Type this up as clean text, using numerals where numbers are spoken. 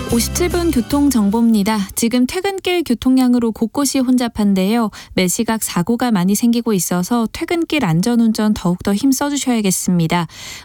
57분 교통정보입니다. 지금 퇴근길 교통량으로 곳곳이 혼잡한데요. 매시각 사고가 많이 생기고 있어서 퇴근길 안전운전 더욱더 힘써주셔야겠습니다.